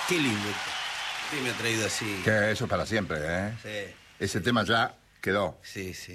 Qué lindo. Sí, me ha traído así. Que eso es para siempre, ¿eh? Sí. Ese tema ya quedó. Sí, sí.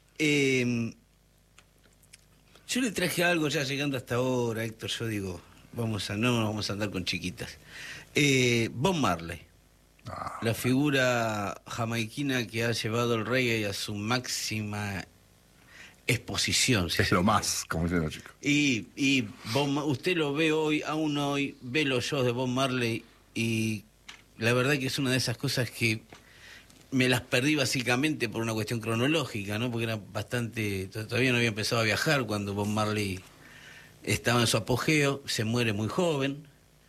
Yo le traje algo ya llegando hasta ahora, Héctor. Yo digo, no vamos a andar con chiquitas. Bob Marley. La figura jamaiquina que ha llevado el reggae a su máxima exposición. Es lo más, como dicen los chicos. Y usted lo ve hoy, aún hoy, ve los shows de Bob Marley y la verdad que es una de esas cosas que me las perdí básicamente por una cuestión cronológica, ¿no? Porque era bastante... Todavía no había empezado a viajar cuando Bob Marley estaba en su apogeo, se muere muy joven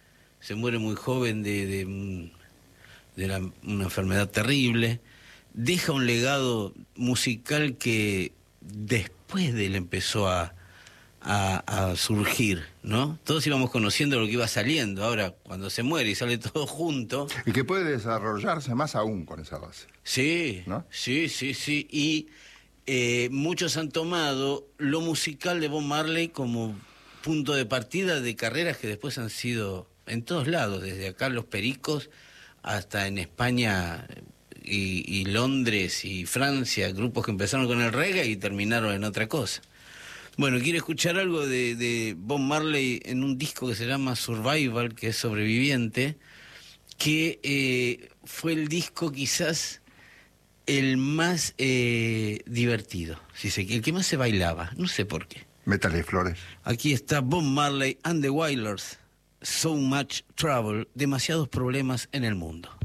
de una enfermedad terrible, deja un legado musical que después de él empezó a surgir, ¿no? Todos íbamos conociendo lo que iba saliendo. Ahora, cuando se muere y sale todo junto... Y que puede desarrollarse más aún con esa base. Sí, ¿no? Sí. Y muchos han tomado lo musical de Bob Marley como punto de partida de carreras que después han sido en todos lados, desde acá los Pericos hasta en España y Londres y Francia, grupos que empezaron con el reggae y terminaron en otra cosa. Bueno, quiero escuchar algo de Bob Marley en un disco que se llama Survival, que es Sobreviviente, que fue el disco quizás el más divertido, el que más se bailaba, no sé por qué. Métale flores. Aquí está Bob Marley and the Wailers, So Much Trouble, demasiados problemas en el mundo.